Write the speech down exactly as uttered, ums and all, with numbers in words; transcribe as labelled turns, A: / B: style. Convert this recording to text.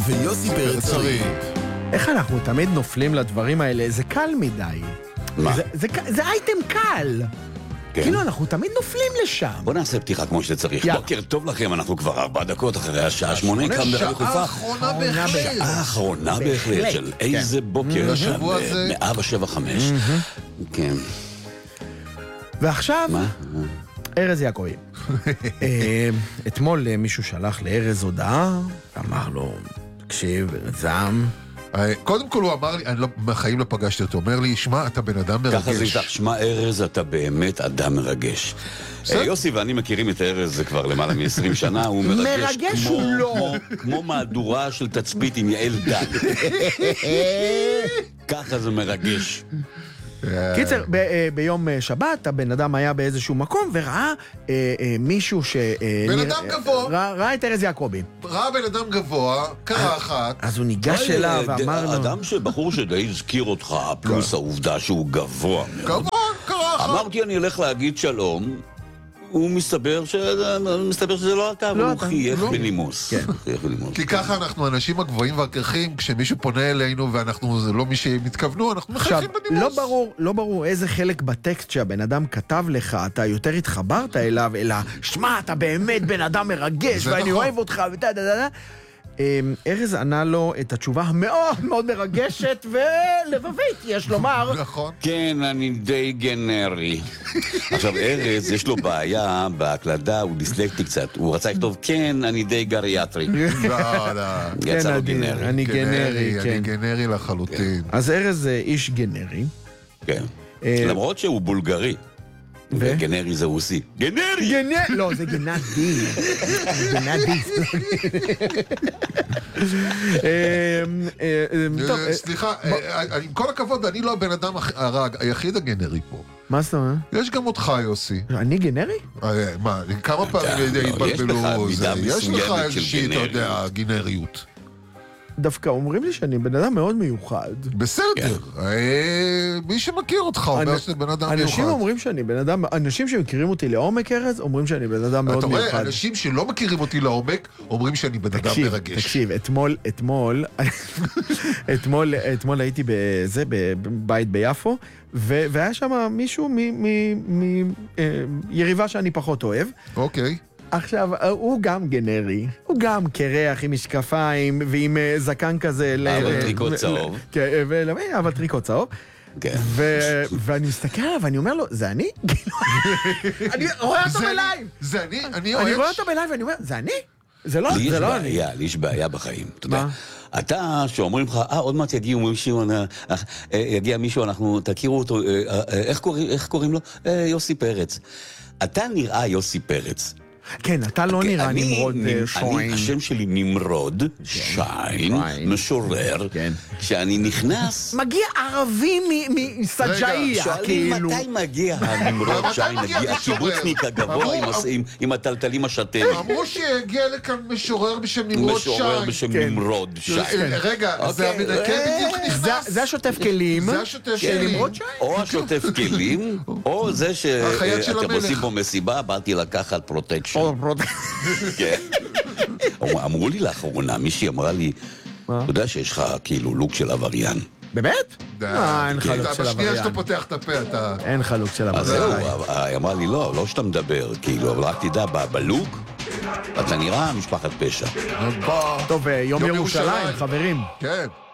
A: ויוסי פרץ שריד.
B: איך אנחנו תמיד נופלים לדברים האלה? זה קל מדי.
C: מה?
B: זה, זה, זה אייטם קל.
C: כן.
B: כאילו אנחנו תמיד נופלים לשם.
C: בוא נעשה פתיחה כמו שצריך.
B: יאללה.
C: בוקר טוב לכם, אנחנו כבר ארבע דקות אחרי השעה שמונה, כאן ברדיו חיפה.
A: שעה אחרונה בהחלט.
C: שעה אחרונה בהחלט של איזה בוקר.
A: בשבוע הזה.
C: מאה ושבע חמש. כן.
B: ועכשיו,
C: מה?
B: ארז יעקבי. אה, אתמול אה, מישהו שלח לארז הודעה, אמר לו, תקשיב, זעם.
A: קודם כל הוא אמר לי, אני לא, בחיים לא פגשתי אותו, אומר לי, שמע, אתה בן אדם מרגש.
C: ככה זה איתך, שמע ארז, אתה באמת אדם מרגש. אה, יוסי ואני מכירים את ארז זה כבר למעלה מ-עשרים שנה, הוא מרגש
B: מרגש
C: כמו-
B: הוא לא.
C: כמו- כמו מהדורה של תצפית עם יעל דן. ככה זה מרגש.
B: קיצר, ב- אה, ביום אה, שבת, הבן אדם היה באיזשהו מקום וראה אה, אה, מישהו ש... אה,
A: בן
B: נראה-
A: אדם גבוה.
B: ראה ראה את ארז יעקבי.
A: ראה בן אדם גבוה, קרחת.
B: אז הוא ניגש אליו
C: אה,
B: ואמר לו...
C: אדם שבחור שדי הזכיר אותך, פלוס העובדה שהוא גבוה מאוד.
A: גבוה, קרחת.
C: אמרתי אני אלך להגיד שלום, הוא מסתבר ש- מסתבר שזה לא אתה, אבל
B: לא
C: הוא
B: אתה.
C: חייך
A: לא.
C: בנימוס.
B: כן.
C: הוא חייך בנימוס.
A: כי ככה אנחנו האנשים הגבוהים והקרחים, כשמישהו פונה אלינו ואנחנו, זה לא מי שהם התכוונו, אנחנו
B: עכשיו,
A: מחייכים בנימוס.
B: לא ברור, לא ברור איזה חלק בטקסט שהבן אדם כתב לך, אתה יותר התחברת אליו, אלא, שמע, אתה באמת בן אדם מרגש,
A: זה
B: ואני
A: נכון.
B: אוהב אותך, ודה דה דה דה. אמ, ארז ענה לו את התשובה המאוד מאוד מרגשת ולבבית, יש לומר.
A: נכון.
C: כן, אני די גנרי. עכשיו, ארז, יש לו בעיה בהקלדה, הוא דיסלקטי קצת. הוא רצה לכתוב, כן, אני די גריאטרי.
A: לא, לא.
C: יצא לו
B: אדיר,
C: גנרי.
B: אני גנרי,
A: אני
B: כן.
A: גנרי לחלוטין.
B: אז ארז אה, איש גנרי.
C: כן.
B: אה,
C: למרות שהוא בולגרי.
B: ו?
C: גנרי זה רוסי. גנרי!
B: גנרי! לא, זה גנדי. גנדי. אמ, אה, אמ, טוב,
A: אה,
B: אה,
A: סליחה, אה, אה, עם כל הכבוד, אני לא הבן אדם הכ- הרג- היחיד הגנרי פה.
B: מה זאת אומרת?
A: יש גם אותך, יוסי.
B: אני גנרי?
A: אה, מה, כמה פעמים
C: לא, יש לך
A: התבלבלו, זה-
C: מידה
A: יש לך
C: מסוימת
A: איזושהי,
C: של
A: אתה יודע,
C: גנריות.
A: גנריות.
B: דווקא אומרים לי שאני בן אדם מאוד מיוחד.
A: בסדר, אה, מי שמכיר אותך אומר
B: אנ-
A: שאתה בן אדם
B: אנשים
A: מיוחד.
B: אומרים שאני בן אדם, אנשים שמכירים אותי לעומק ארז, אומרים שאני בן אדם מאוד
A: אתה רואה,
B: מיוחד.
A: אנשים שלא מכירים אותי לעומק, אומרים שאני בן אדם
B: תקשיב,
A: מרגש.
B: תקשיב, אתמול, אתמול, אתמול, אתמול הייתי בזה, בבית ביפו, ו- והיה שם מישהו מיריבה שאני פחות אוהב.
A: אוקיי.
B: עכשיו, הוא גם גנרי, הוא גם קרח עם משקפיים ועם אה, זקן כזה. ל-
C: אבל
B: ל-
C: טריקו
B: ל-
C: צהוב.
B: כן, ו- אבל טריקו צהוב.
C: כן.
B: ו- ואני מסתכל עליו ואני אומר לו, זה אני? אני רואה אותו
A: זה אני-
B: בלייב.
A: זה אני, אני
B: אני
A: אוהב...
B: רואה אותו בלייב ואני אומר, זה אני? זה לא,
C: לי יש
B: זה לא אני.
C: בעיה, לי יש בעיה בחיים. אתה יודע,
B: מה?
C: אתה, שאומרים לך, אה, עוד מעט יגיעו מישהו, אה, אה, יגיע מישהו, אנחנו, תכירו אותו, אה, אה, איך קוראים- איך קוראים לו? אה, יוסי פרץ. אתה נראה יוסי פרץ.
B: כן, אתה לא נראה
C: אני-
B: נמרוד
C: אני-
B: אה, שוין.
C: אני, השם שלי נמרוד, שיין,
B: שיין.
C: משורר.
B: כן.
C: כשאני נכנס,
B: מגיע ערבי מ- מסג'איה,
C: שואלים
B: כאילו.
C: מתי מגיע הנמרוד
A: מתי
C: שיין,
A: מגיע
C: הגיע
A: משורר?
C: הקיבוצניק הגבוה
A: אמרו-
C: עם הס- עם- עם הטלטלים השתנים.
A: אמרו שיגיע לכאן משורר בשם נמרוד
C: משורר
A: שיין.
C: בשם
B: כן.
C: נמרוד שיין.
A: רגע, זה
C: אוקיי,
A: המנקה
C: אה,
A: בדיוק נכנס.
B: זה- זה השוטף כלים.
A: זה השוטף
B: של
A: כלים.
B: נמרוד שיין.
C: או השוטף כלים, או זה
A: החייט של
C: שאתם
A: המלך.
C: עושים פה מסיבה, באתי לקחת פרוטקשן.
B: או, פרוט-
C: כן. אמרו לי לאחרונה, מישהי אמרה לי,
B: מה?
C: אתה יודע שיש לך כאילו לוק של עבריין.
B: באמת?
A: די.
B: אה, אין
A: כן,
B: חלוק
A: אתה
B: של
A: בשנייה שאתה
B: עבריין.
A: פותח את הפה, אתה...
B: אין חלוק של
C: אז זהו,
B: עבריין.
C: היא אמרה לי, לא, לא שאתה מדבר, כאילו, אבל רק תדע, ב- בלוק, אתה נראה משפחת פשע.
A: בוא.
B: טוב, אה, יום
A: יום
B: ירושלים,
A: ירושלים.
B: חברים.
A: כן.